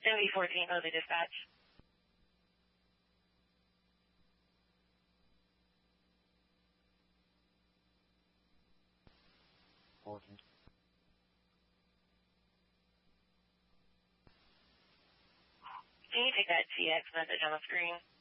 MV14, Jose Dispatch. Can you take that TX message on the screen?